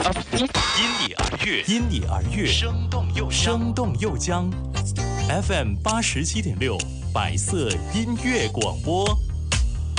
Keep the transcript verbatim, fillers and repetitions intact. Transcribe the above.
因你而悦， 因你而悦， 生动又生动又将。F M 八十七点六，百色音乐广播。